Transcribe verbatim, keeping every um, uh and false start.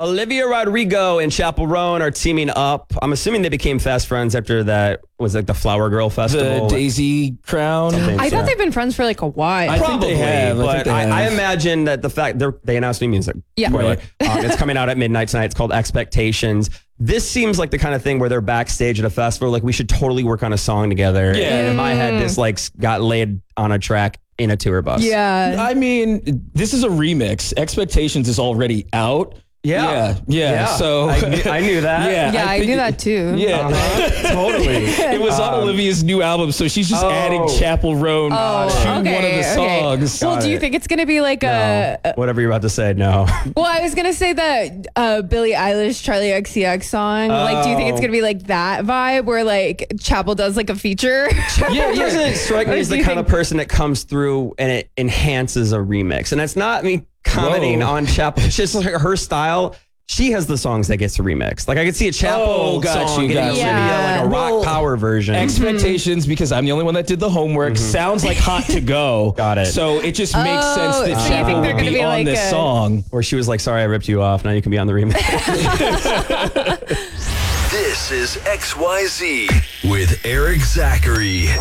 Olivia Rodrigo and Chappell Roan are teaming up. I'm assuming they became fast friends after that was like the Flower Girl Festival. The Daisy Crown. Something, I yeah. thought they've been friends for like a while. I think they have. I but think they I, I have. imagine that the fact they're, they announced new music. Yeah. Spoiler. um, it's coming out at midnight tonight. It's called Expectations. This seems like the kind of thing where they're backstage at a festival. Like we should totally work on a song together. Yeah. And in my head, this like got laid on a track in a tour bus. Yeah. I mean, this is a remix. Expectations is already out. Yeah. Yeah. Yeah. Yeah. So I knew, I knew that. Yeah. yeah, I, think knew it- that too. Yeah. Uh-huh. Totally. It was on Um, Olivia's new album, so she's just oh. adding Chappell Roan Oh, to okay, one of the okay. songs. Well, Got do you it. think it's gonna be like a? No. Whatever you're about to say, no. Well, I was gonna say that uh, Billie Eilish, Charlie X C X song. Like, do you think it's Oh. gonna be like that vibe where like Chappell does like a feature? Yeah, he doesn't strike me Or as do the you kind think- of person that comes through and it enhances a remix. And that's not me commenting Whoa. on Chappell. It's just like her style. She has the songs that gets remixed. Like I could see a Chappell Oh, got song you, getting got Olivia you. like a rock Well, power version. Expectations, because I'm the only one that did the homework, sounds like Hot to Go. Got it. So it just makes Oh, sense so you that think Chappell they're would gonna be, be on like this a- song. Where she was like, sorry, I ripped you off. Now you can be on the remix. This is X Y Z with Eric Zachary.